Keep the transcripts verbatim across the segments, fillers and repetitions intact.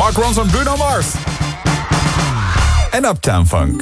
Mark Ronson, Bruno Mars. En Uptown Funk.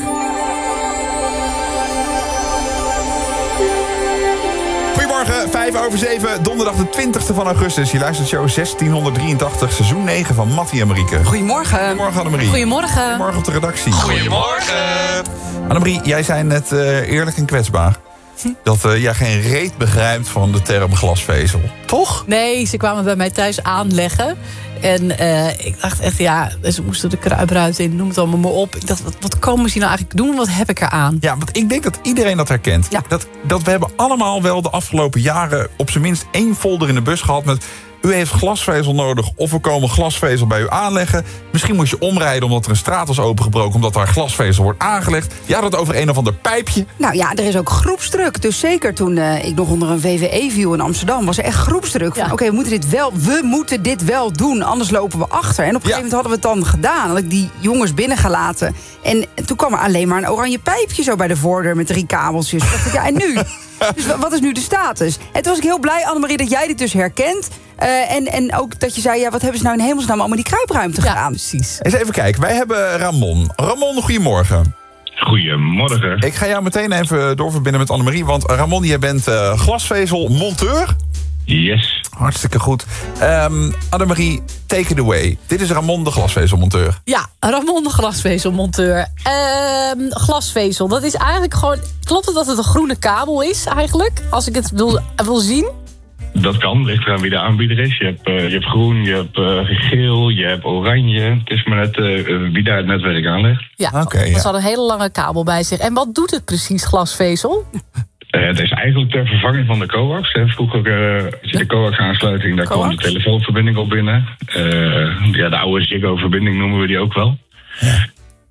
Goedemorgen, vijf over zeven, donderdag de twintigste van augustus. Je luistert show zestienhonderddrieëntachtig, seizoen negen van Mattie en Marieke. Goedemorgen. Goedemorgen, Annemarie. Goedemorgen. Goedemorgen op de redactie. Goedemorgen. Annemarie, jij zei net uh, eerlijk en kwetsbaar... Hm? dat uh, jij geen reet begrijpt van de term glasvezel. Toch? Nee, ze kwamen bij mij thuis aanleggen. En uh, ik dacht echt, ja, ze moesten de kruipruiten in, noem het allemaal maar op. Ik dacht, wat, wat komen ze nou eigenlijk doen? Wat heb ik eraan? Ja, want ik denk dat iedereen dat herkent. Ja. Dat, dat we hebben allemaal wel de afgelopen jaren op zijn minst één folder in de bus gehad met... U heeft glasvezel nodig of we komen glasvezel bij u aanleggen. Misschien moest je omrijden omdat er een straat was opengebroken... omdat daar glasvezel wordt aangelegd. Je had het over een of ander pijpje. Nou ja, er is ook groepsdruk. Dus zeker toen uh, ik nog onder een V V E viel in Amsterdam... was er echt groepsdruk. Ja. Oké, okay, we moeten dit wel, we moeten dit wel doen, anders lopen we achter. En op een Ja. gegeven moment hadden we het dan gedaan. Had ik die jongens binnengelaten. En toen kwam er alleen maar een oranje pijpje zo bij de voordeur... met drie kabeltjes. Toen dacht ik, ja, en nu? Dus wat is nu de status? En toen was ik heel blij, Annemarie, dat jij dit dus herkent... Uh, en, en ook dat je zei, ja, wat hebben ze nou in hemelsnaam allemaal die kruipruimte Ja, gedaan? precies. Eens even kijken, wij hebben Ramon. Ramon, goedemorgen. Goedemorgen. Ik ga jou meteen even doorverbinden met Annemarie... want Ramon, jij bent uh, glasvezelmonteur. Yes. Hartstikke goed. Um, Annemarie, take it away. Dit is Ramon, de glasvezelmonteur. Ja, Ramon de glasvezelmonteur. Uh, glasvezel, dat is eigenlijk gewoon... Klopt het dat het een groene kabel is eigenlijk? Als ik het wil, wil zien... Dat kan, ligt eraan wie de aanbieder is. Je hebt, uh, je hebt groen, je hebt uh, geel, je hebt oranje. Het is maar net uh, wie daar het netwerk aanlegt. Ja, okay, dat ja. had een hele lange kabel bij zich. En wat doet het precies, glasvezel? Uh, het is eigenlijk ter vervanging van de coax. Hè. Vroeger uh, had je de coax-aansluiting, daar kwam de telefoonverbinding op binnen. Uh, ja, de oude Ziggo-verbinding noemen we die ook wel. Ja.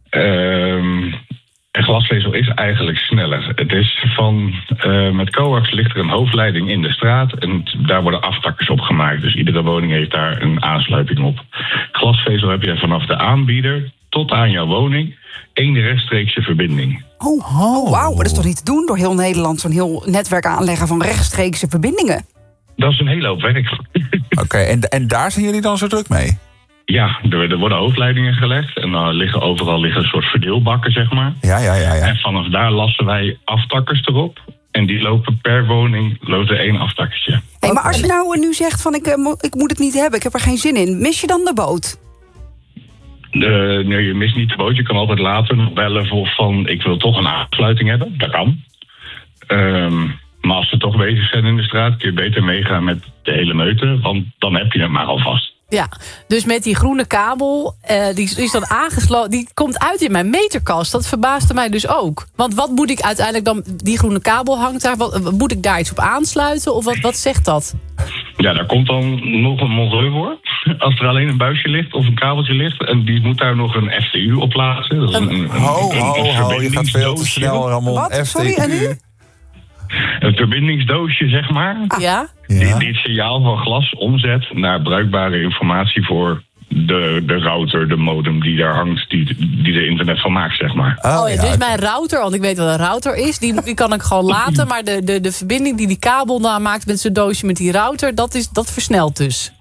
Uh, En glasvezel is eigenlijk sneller. Het is van, uh, met coax ligt er een hoofdleiding in de straat... en daar worden aftakkers op gemaakt. Dus iedere woning heeft daar een aansluiting op. Glasvezel heb je vanaf de aanbieder tot aan jouw woning... één rechtstreekse verbinding. Oh, oh wauw, maar dat is toch niet te doen door heel Nederland... zo'n heel netwerk aanleggen van rechtstreekse verbindingen? Dat is een hele hoop werk. Oké, okay, en, en daar zijn jullie dan zo druk mee? Ja, er, er worden hoofdleidingen gelegd en dan liggen overal liggen een soort verdeelbakken, zeg maar. Ja, ja, ja, ja. En vanaf daar lassen wij aftakkers erop. En die lopen per woning loopt er één aftakkertje. Hey, maar als je nou nu zegt van ik, uh, mo- ik moet het niet hebben, ik heb er geen zin in... mis je dan de boot? De, nee, je mist niet de boot. Je kan altijd later nog bellen voor van ik wil toch een aansluiting hebben. Dat kan. Um, maar als ze toch bezig zijn in de straat, kun je beter meegaan met de hele meute. Want dan heb je hem maar alvast. Ja, dus met die groene kabel, uh, die is dan aangesloten... die komt uit in mijn meterkast. Dat verbaasde mij dus ook. Want wat moet ik uiteindelijk dan... die groene kabel hangt daar, wat, moet ik daar iets op aansluiten? Of wat, wat zegt dat? Ja, daar komt dan nog een monteur voor. Als er alleen een buisje ligt of een kabeltje ligt... en die moet daar nog een F T U op plaatsen. Dat is een, een, Ho, een, ho, een ho, je gaat veel te snel, Ramon. Wat? F T U. Sorry, en nu? Een verbindingsdoosje, zeg maar. Ja. Die, Ja. die het signaal van glas omzet naar bruikbare informatie voor de, de router, de modem die daar hangt, die, die er internet van maakt, zeg maar. Oh, Oh ja, ja. dus mijn router, want ik weet wat een router is... die, die kan ik gewoon laten, maar de, de, de verbinding die die kabel dan maakt... met zijn doosje met die router, dat, is, dat versnelt dus.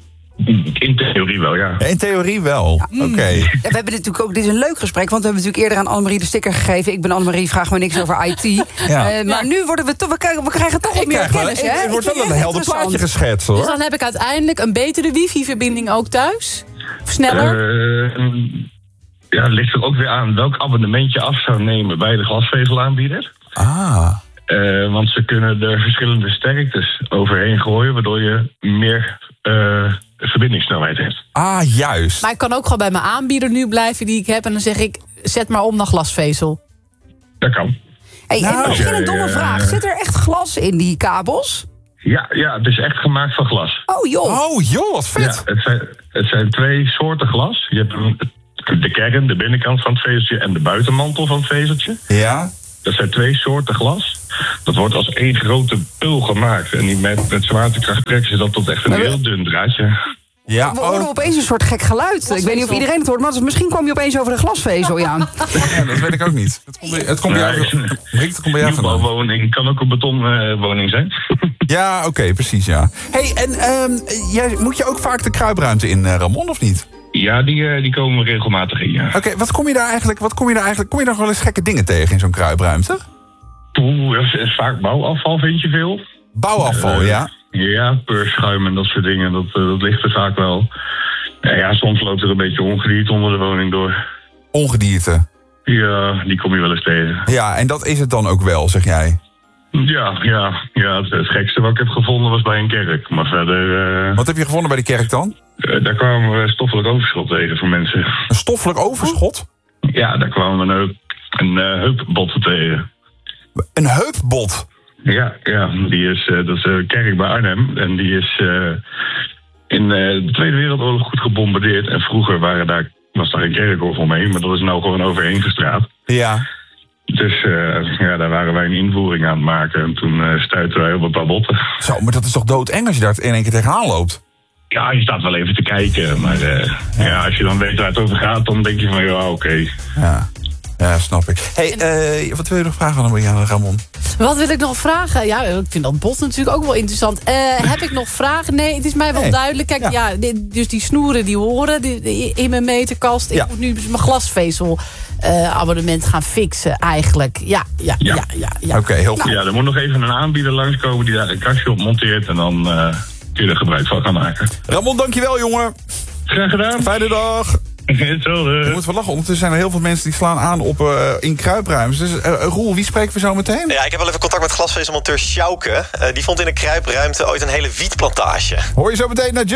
In theorie wel, ja. In theorie wel. Oké. Okay. Ja, we hebben dit natuurlijk ook, dit is een leuk gesprek... want we hebben natuurlijk eerder aan Annemarie de sticker gegeven... ik ben Annemarie, vraag me niks over I T. Ja. Uh, maar nu worden we toch, we krijgen, we krijgen toch wat Ik meer krijg wel- kennis, ik- hè? Er wordt Ik wel vind een het helder interessant. plaatje geschetst, hoor. Dus dan heb ik uiteindelijk een betere wifi-verbinding ook thuis? Of sneller? Uh, ja, het ligt er ook weer aan welk abonnement je af zou nemen bij de glasvezelaanbieder. Ah. Uh, want ze kunnen er verschillende sterktes overheen gooien, waardoor je meer uh, verbindingssnelheid hebt. Ah, juist. Maar ik kan ook gewoon bij mijn aanbieder nu blijven die ik heb... en dan zeg ik, zet maar om naar glasvezel. Dat kan. Hey, Nou, en misschien een domme eh, vraag. Zit er echt glas in die kabels? Ja, ja, het is echt gemaakt van glas. Oh joh. Oh, joh, wat vet. Ja, het zijn, het zijn twee soorten glas. Je hebt een- de kern, de binnenkant van het vezeltje en de buitenmantel van het vezeltje. Ja? Dat zijn twee soorten glas. Dat wordt als één grote pul gemaakt. En die met, met zwaartekracht trekken ze dat tot echt een Maar we- heel dun draadje. Ja, We horen oh, opeens een soort gek geluid. Ik weet niet of iedereen het hoort, maar misschien kwam je opeens over de glasvezel, ja. ja, dat weet ik ook niet. Het komt, het komt bij jou, Nee. Rick, het komt bij jou vandaan. Nieuwbouwwoning kan ook een betonwoning zijn. Ja, oké, precies, ja. Hey, en ehm, jij, moet je ook vaak de kruipruimte in, uh, Ramon, of niet? Ja, die, uh, die komen regelmatig in, ja. Oké, okay, wat kom je daar eigenlijk, wat kom je daar eigenlijk, kom je daar wel eens gekke dingen tegen in zo'n kruipruimte? Oeh, dat is vaak bouwafval, vind je veel. Bouwafval, uh, ja? Ja, peurschuim en dat soort dingen, dat, uh, dat ligt er vaak wel. Ja, ja, soms loopt er een beetje ongedierte onder de woning door. Ongedierte? Ja, die kom je wel eens tegen. Ja, en dat is het dan ook wel, zeg jij? Ja, ja, ja het, het gekste wat ik heb gevonden was bij een kerk. Maar verder... Uh, wat heb je gevonden bij de kerk dan? Uh, daar kwamen we stoffelijk overschot tegen voor mensen. Een stoffelijk overschot? Ja, daar kwamen we een, heup, een uh, heupbot tegen. Een heupbot? Ja, ja, die is, uh, dat is een kerk bij Arnhem. En die is uh, in uh, de Tweede Wereldoorlog goed gebombardeerd. En vroeger waren daar, was daar een kerkhof omheen, maar dat is nou gewoon overheen gestraat. Ja. Dus uh, ja, daar waren wij een invoering aan het maken. En toen uh, stuitten wij op een paar botten. Zo, maar dat is toch doodeng als je daar in één keer tegenaan loopt? Ja, je staat wel even te kijken. Maar uh, ja. ja, als je dan weet waar het over gaat, dan denk je van ja, oké. Okay. Ja. Ja, snap ik. Hey, uh, wat wil je nog vragen aan Marianne Ramon? Wat wil ik nog vragen? Ja, ik vind dat bot natuurlijk ook wel interessant. Uh, heb ik nog vragen? Nee, het is mij wel nee. duidelijk. Kijk, ja. ja, dus die snoeren die horen die, die, in mijn meterkast. Ja. Ik moet nu mijn glasvezel uh, abonnement gaan fixen eigenlijk. Ja, ja, ja. ja, ja, ja. Oké, okay, heel goed. Nou, ja, er moet nog even een aanbieder langskomen die daar een kastje op monteert. En dan uh, kun je er gebruik van gaan maken. Ramon, dankjewel, jongen. Graag gedaan. Fijne dag. Hetzelfde. Je moet wel lachen. Ondertussen zijn er heel veel mensen die slaan aan op uh, in kruipruimtes. Dus uh, Roel, wie spreken we zo meteen? Ja, ik heb wel even contact met glasvezelmonteur Sjouke. Uh, die vond in een kruipruimte ooit een hele wietplantage. Hoor je zo meteen naar